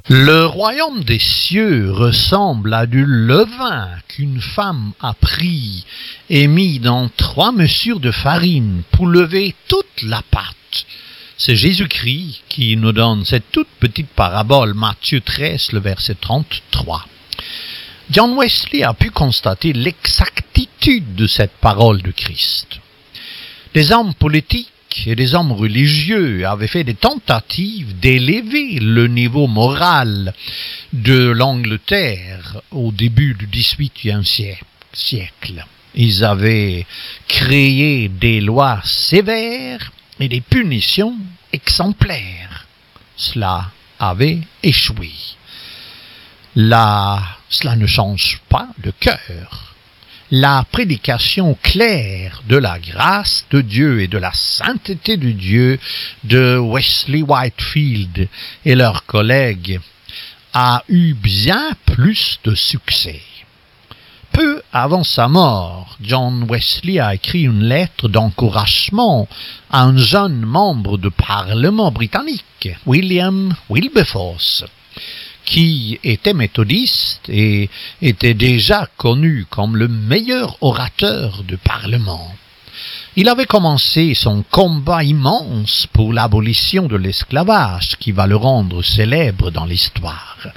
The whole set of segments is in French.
Le royaume des cieux ressemble à du levain qu'une femme a pris et mis dans 3 mesures de farine pour lever toute la pâte. C'est Jésus-Christ qui nous donne cette toute petite parabole, Matthieu 13, le verset 33. John Wesley a pu constater l'exactitude de cette parole de Christ. Des hommes politiques et des hommes religieux avaient fait des tentatives d'élever le niveau moral de l'Angleterre au début du XVIIIe siècle. Ils avaient créé des lois sévères et des punitions exemplaires. Cela avait échoué. Cela ne change pas de cœur. La prédication claire de la grâce de Dieu et de la sainteté de Dieu de Wesley Whitefield et leurs collègues a eu bien plus de succès. Peu avant sa mort, John Wesley a écrit une lettre d'encouragement à un jeune membre du Parlement britannique, William Wilberforce, qui était méthodiste et était déjà connu comme le meilleur orateur du Parlement. Il avait commencé son combat immense pour l'abolition de l'esclavage qui va le rendre célèbre dans l'histoire.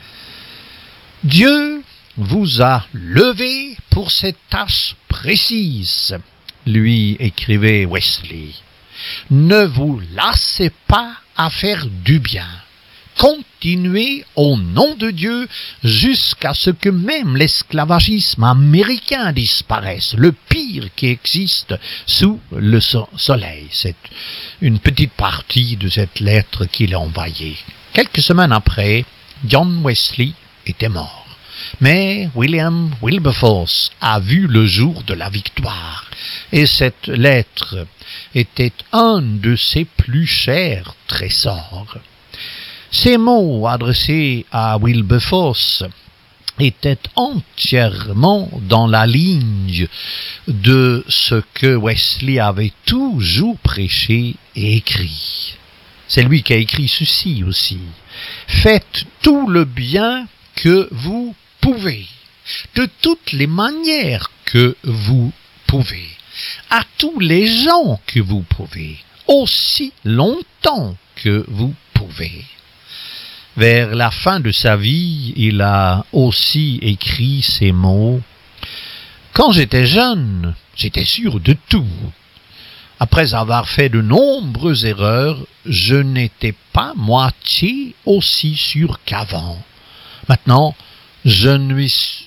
Dieu vous a levé pour cette tâche précise, lui écrivait Wesley. Ne vous lassez pas à faire du bien. Continuez au nom de Dieu jusqu'à ce que même l'esclavagisme américain disparaisse, le pire qui existe sous le soleil. C'est une petite partie de cette lettre qu'il a envoyée. Quelques semaines après, John Wesley était mort. Mais William Wilberforce a vu le jour de la victoire, et cette lettre était un de ses plus chers trésors. Ces mots adressés à Wilberforce étaient entièrement dans la ligne de ce que Wesley avait toujours prêché et écrit. C'est lui qui a écrit ceci aussi. Faites tout le bien que vous pouvez, de toutes les manières que vous pouvez, à tous les gens que vous pouvez, aussi longtemps que vous pouvez. Vers la fin de sa vie, il a aussi écrit ces mots. Quand j'étais jeune, j'étais sûr de tout. Après avoir fait de nombreuses erreurs, je n'étais pas moitié aussi sûr qu'avant. Maintenant, je ne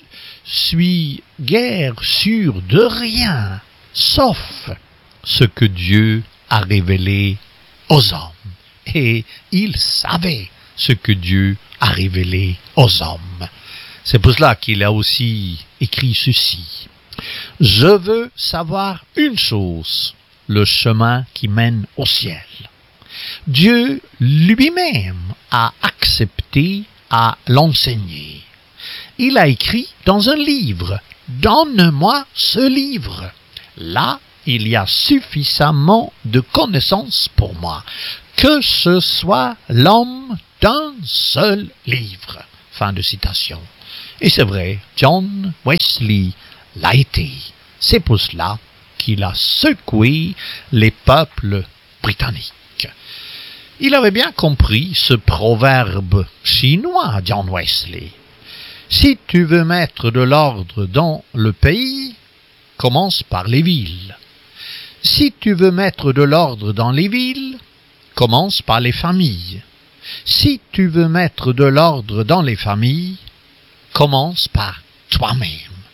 suis guère sûr de rien, sauf ce que Dieu a révélé aux hommes. Et il savait ce que Dieu a révélé aux hommes. C'est pour cela qu'il a aussi écrit ceci. Je veux savoir une chose, le chemin qui mène au ciel. Dieu lui-même a accepté à l'enseigner. Il a écrit dans un livre, « Donne-moi ce livre ». Là, il y a suffisamment de connaissances pour moi, que ce soit l'homme d'un seul livre. Fin de citation. Et c'est vrai, John Wesley l'a été. C'est pour cela qu'il a secoué les peuples britanniques. Il avait bien compris ce proverbe chinois, John Wesley. Si tu veux mettre de l'ordre dans le pays, commence par les villes. Si tu veux mettre de l'ordre dans les villes, commence par les familles. Si tu veux mettre de l'ordre dans les familles, commence par toi-même.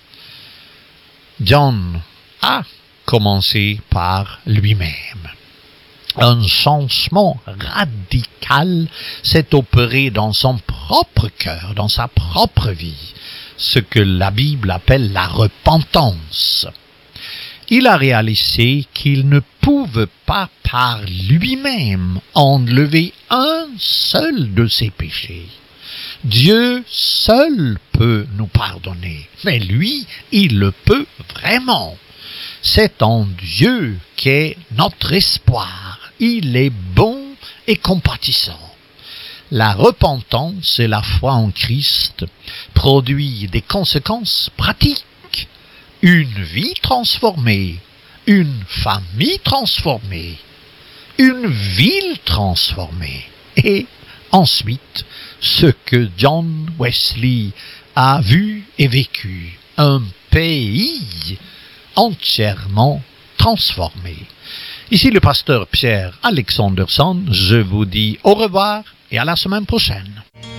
John a commencé par lui-même. Un changement radical s'est opéré dans son propre cœur, dans sa propre vie, ce que la Bible appelle la repentance. Il a réalisé qu'il ne pouvait pas par lui-même enlever un seul de ses péchés. Dieu seul peut nous pardonner, mais lui, il le peut vraiment. C'est en Dieu qu'est notre espoir. Il est bon et compatissant. La repentance et la foi en Christ produisent des conséquences pratiques. Une vie transformée, une famille transformée, une ville transformée. Et ensuite, ce que John Wesley a vu et vécu, un pays entièrement transformé. Ici le pasteur Pierre Alexanderson, je vous dis au revoir et à la semaine prochaine.